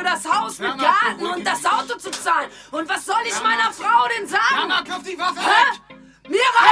für das Haus mit Garten und das Auto zu zahlen. Und was soll ich meiner Frau denn sagen? Mama, kauf die Waffe weg! Mir reicht